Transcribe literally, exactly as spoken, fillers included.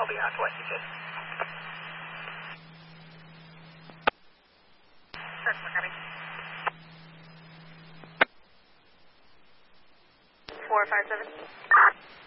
behind West U K. Customer coming. four five seven.